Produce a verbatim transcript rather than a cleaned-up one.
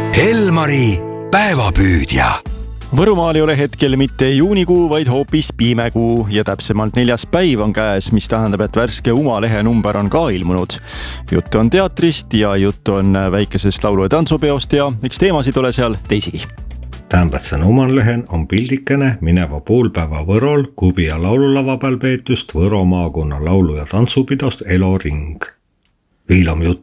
Elmari päevapüüdja. Võrumaal ei ole hetkel mitte juunikuu, vaid hoopis piimekuu ja täpsemalt neljas päiv on käes, mis tähendab, et värske Uma lehe number on ka ilmunud. Juttu on teatrist ja juttu on väikesest laulu- ja tantsupeost ja eks teemasid ole seal teisigi. Tämpätsän Uman lehen on pildikene mineva poolpäeva Võrol Kubi ja laululava peal peetust Võro maakonna laulu- ja tantsupidost Elo Ring. Viilom juttu